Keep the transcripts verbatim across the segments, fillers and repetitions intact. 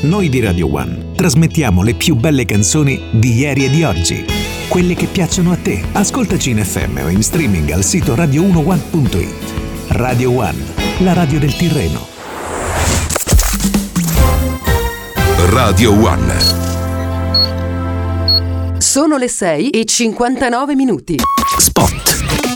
Noi di Radio One trasmettiamo le più belle canzoni di ieri e di oggi. Quelle che piacciono a te. Ascoltaci in F M o in streaming al sito radio uno one punto it. Radio One, la radio del Tirreno. Radio One. Sono le sei e cinquantanove minuti. Spot.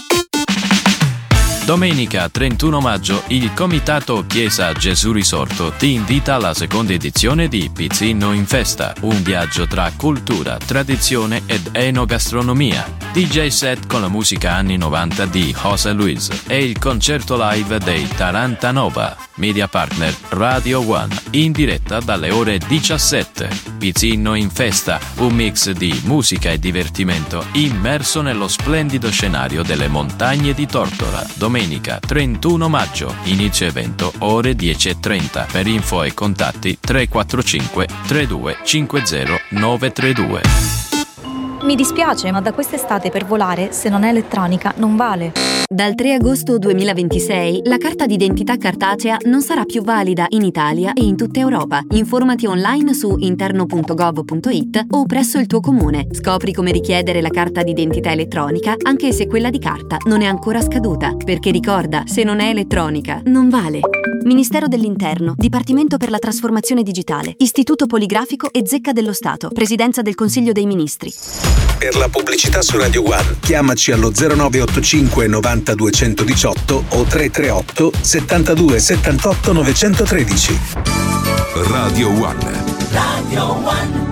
Domenica trentuno maggio il Comitato Chiesa Gesù Risorto ti invita alla seconda edizione di Pizzino in Festa, un viaggio tra cultura, tradizione ed enogastronomia. D J set con la musica anni novanta di José Luis e il concerto live dei Tarantanova. Media partner Radio One, in diretta dalle ore diciassette. Pizzino in Festa, un mix di musica e divertimento immerso nello splendido scenario delle montagne di Tortora. Domenica trentuno maggio, inizio evento ore dieci e trenta. Per info e contatti tre quattro cinque tre due cinque zero nove tre due. Mi dispiace, ma da quest'estate per volare, se non è elettronica, non vale. Dal tre agosto duemilaventisei la carta d'identità cartacea non sarà più valida in Italia e in tutta Europa. Informati online su interno punto gov punto it o presso il tuo comune. Scopri come richiedere la carta d'identità elettronica anche se quella di carta non è ancora scaduta. Perché ricorda, se non è elettronica, non vale. Ministero dell'Interno, Dipartimento per la Trasformazione Digitale, Istituto Poligrafico e Zecca dello Stato, Presidenza del Consiglio dei Ministri. Per la pubblicità su Radio One, chiamaci allo zero nove otto cinque novanta duecentodiciotto o tre tre otto settantadue settantotto novecentotredici. Radio One. Radio One.